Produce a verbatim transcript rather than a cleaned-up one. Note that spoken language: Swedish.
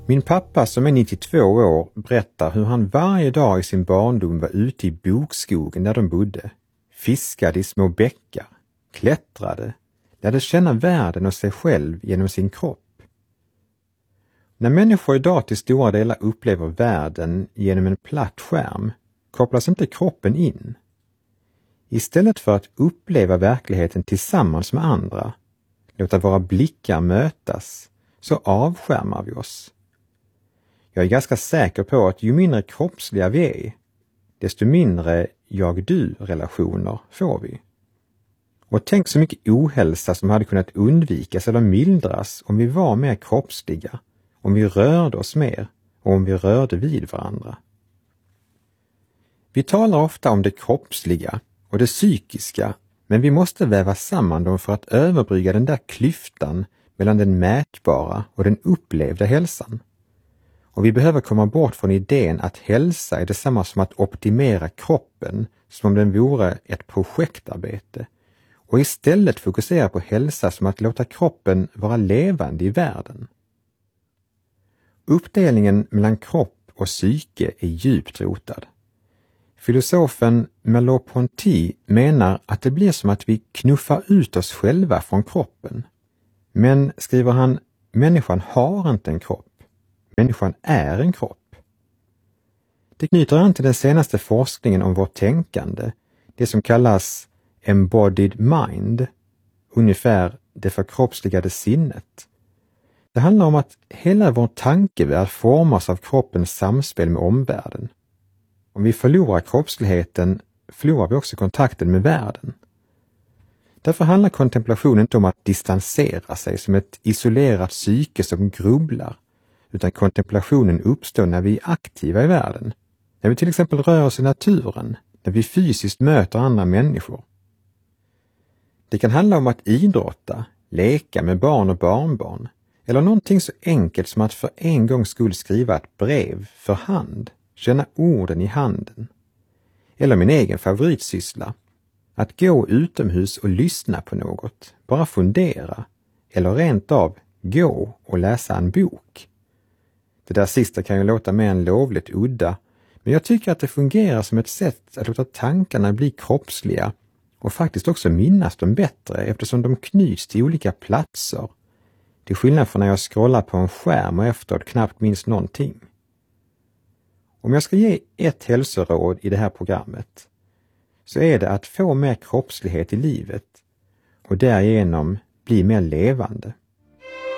Min pappa som är nittiotvå år berättar hur han varje dag i sin barndom var ute i bokskogen där de bodde, fiskade i små bäckar, klättrade, lärde känna världen och sig själv genom sin kropp. När människor idag till stora delar upplever världen genom en platt skärm kopplas inte kroppen in. Istället för att uppleva verkligheten tillsammans med andra, låta våra blickar mötas, så avskärmar vi oss. Jag är ganska säker på att ju mindre kroppsliga vi är, desto mindre jag-du-relationer får vi. Och tänk så mycket ohälsa som hade kunnat undvikas eller mildras om vi var mer kroppsliga, om vi rörde oss mer och om vi rörde vid varandra. Vi talar ofta om det kroppsliga och det psykiska, men vi måste väva samman dem för att överbrygga den där klyftan mellan den mätbara och den upplevda hälsan. Och vi behöver komma bort från idén att hälsa är detsamma som att optimera kroppen som om den vore ett projektarbete och istället fokusera på hälsa som att låta kroppen vara levande i världen. Uppdelningen mellan kropp och psyke är djupt rotad. Filosofen Merleau-Ponty menar att det blir som att vi knuffar ut oss själva från kroppen. Men, skriver han, människan har inte en kropp. Människan är en kropp. Det knyter an till den senaste forskningen om vårt tänkande, det som kallas embodied mind, ungefär det förkroppsligade sinnet. Det handlar om att hela vår tankevärld formas av kroppens samspel med omvärlden. Om vi förlorar kroppsligheten förlorar vi också kontakten med världen. Därför handlar kontemplation inte om att distansera sig som ett isolerat psyke som grubblar, utan kontemplationen uppstår när vi är aktiva i världen, när vi till exempel rör oss i naturen, när vi fysiskt möter andra människor. Det kan handla om att idrotta, leka med barn och barnbarn, eller någonting så enkelt som att för en gång skulle skriva ett brev för hand, känna orden i handen. Eller min egen favoritsyssla, att gå utomhus och lyssna på något, bara fundera, eller rent av gå och läsa en bok. Det där sista kan ju låta mer än lovligt udda, men jag tycker att det fungerar som ett sätt att låta tankarna bli kroppsliga och faktiskt också minnas dem bättre eftersom de knyts till olika platser, till skillnad från när jag scrollar på en skärm och efteråt knappt minns någonting. Om jag ska ge ett hälsoråd i det här programmet så är det att få mer kroppslighet i livet och därigenom bli mer levande.